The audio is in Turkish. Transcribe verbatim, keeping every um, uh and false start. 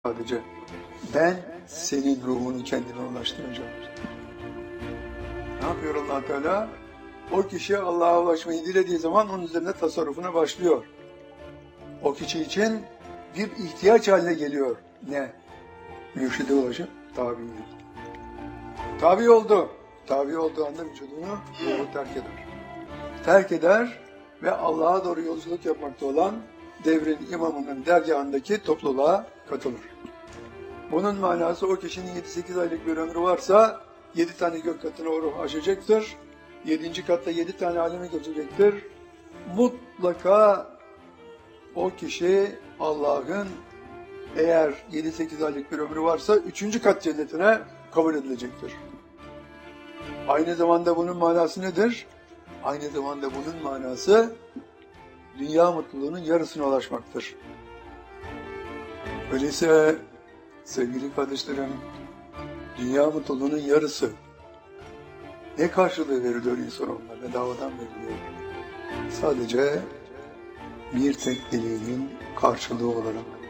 Sadece ben senin ruhunu kendine ulaştıracağım. Ne yapıyor Allah Teala? O kişi Allah'a ulaşmayı dilediği zaman onun üzerine tasarrufuna başlıyor. O kişi için bir ihtiyaç haline geliyor. Ne? Mürşide ulaşıp tabi. Tabi oldu. Tabi olduğu anda vücudunu ruhu terk eder. Terk eder ve Allah'a doğru yolculuk yapmakta olan devrin imamının dergahındaki topluluğa katılır. Bunun manası o kişinin yedi sekiz aylık bir ömrü varsa yedi tane gök katını o ruh aşacaktır. yedinci katta yedi tane alemi geçecektir. Mutlaka o kişi Allah'ın eğer yedi sekiz aylık bir ömrü varsa üçüncü kat cennetine kabul edilecektir. Aynı zamanda bunun manası nedir? Aynı zamanda bunun manası dünya mutluluğunun yarısına ulaşmaktır. Öyleyse sevgili kardeşlerim, dünya mutluluğunun yarısı ne karşılığı veriliyor insan onlara? Bedavadan veriliyor. Sadece bir tek dileğinin karşılığı olarak.